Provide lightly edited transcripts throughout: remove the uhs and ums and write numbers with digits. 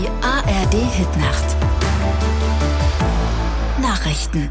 Die ARD-Hitnacht. Nachrichten.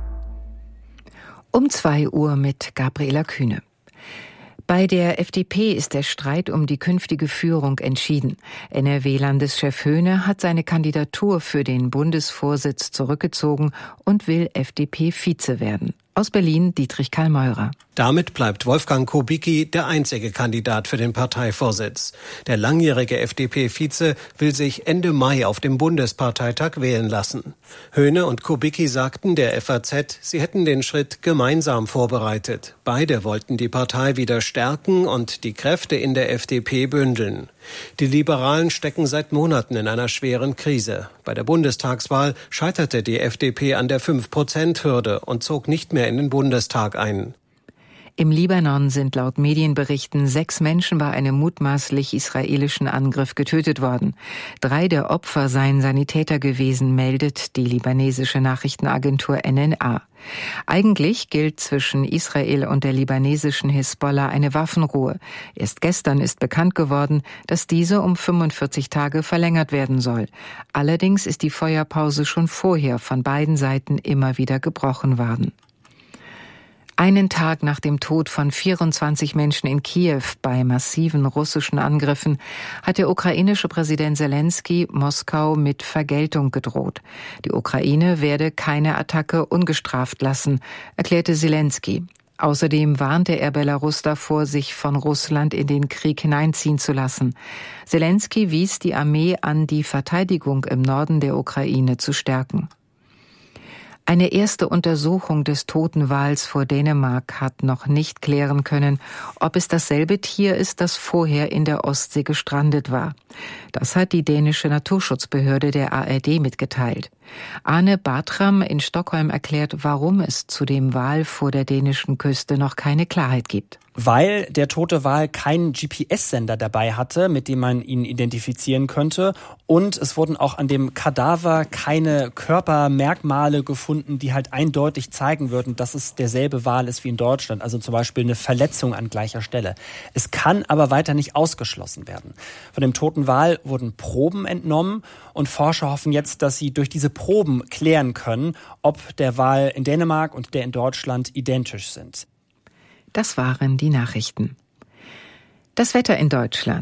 Um 2 Uhr mit Gabriela Kühne. Bei der FDP ist der Streit um die künftige Führung entschieden. NRW-Landeschef Höhne hat seine Kandidatur für den Bundesvorsitz zurückgezogen und will FDP-Vize werden. Aus Berlin Dietrich Karl Meurer. Damit bleibt Wolfgang Kubicki der einzige Kandidat für den Parteivorsitz. Der langjährige FDP-Vize will sich Ende Mai auf dem Bundesparteitag wählen lassen. Höhne und Kubicki sagten der FAZ, sie hätten den Schritt gemeinsam vorbereitet. Beide wollten die Partei wieder stärken und die Kräfte in der FDP bündeln. Die Liberalen stecken seit Monaten in einer schweren Krise. Bei der Bundestagswahl scheiterte die FDP an der 5%-Hürde und zog nicht mehr in den Bundestag ein. Im Libanon sind laut Medienberichten 6 Menschen bei einem mutmaßlich israelischen Angriff getötet worden. 3 der Opfer seien Sanitäter gewesen, meldet die libanesische Nachrichtenagentur NNA. Eigentlich gilt zwischen Israel und der libanesischen Hisbollah eine Waffenruhe. Erst gestern ist bekannt geworden, dass diese um 45 Tage verlängert werden soll. Allerdings ist die Feuerpause schon vorher von beiden Seiten immer wieder gebrochen worden. Einen Tag nach dem Tod von 24 Menschen in Kiew bei massiven russischen Angriffen hat der ukrainische Präsident Selenskyj Moskau mit Vergeltung gedroht. Die Ukraine werde keine Attacke ungestraft lassen, erklärte Selenskyj. Außerdem warnte er Belarus davor, sich von Russland in den Krieg hineinziehen zu lassen. Selenskyj wies die Armee an, die Verteidigung im Norden der Ukraine zu stärken. Eine erste Untersuchung des toten Wals vor Dänemark hat noch nicht klären können, ob es dasselbe Tier ist, das vorher in der Ostsee gestrandet war. Das hat die dänische Naturschutzbehörde der ARD mitgeteilt. Arne Bartram in Stockholm erklärt, warum es zu dem Wal vor der dänischen Küste noch keine Klarheit gibt. Weil der tote Wal keinen GPS-Sender dabei hatte, mit dem man ihn identifizieren könnte. Und es wurden auch an dem Kadaver keine Körpermerkmale gefunden, die halt eindeutig zeigen würden, dass es derselbe Wal ist wie in Deutschland. Also zum Beispiel eine Verletzung an gleicher Stelle. Es kann aber weiter nicht ausgeschlossen werden. Von dem toten Wal wurden Proben entnommen und Forscher hoffen jetzt, dass sie durch diese Proben klären können, ob der Wal in Dänemark und der in Deutschland identisch sind. Das waren die Nachrichten. Das Wetter in Deutschland.